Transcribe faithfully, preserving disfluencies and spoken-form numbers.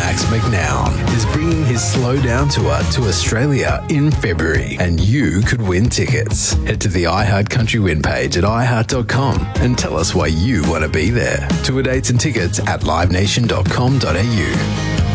Max McNown is bringing his Slow Down tour to Australia in February, and you could win tickets. Head to the iHeart Country Win page at i heart dot com and tell us why you want to be there. Tour dates and tickets at live nation dot com dot a u.